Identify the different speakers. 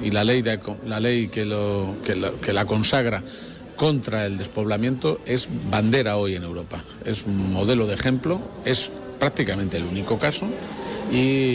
Speaker 1: y la ley que la consagra contra el despoblamiento es bandera hoy en Europa. Es un modelo de ejemplo, es prácticamente el único caso y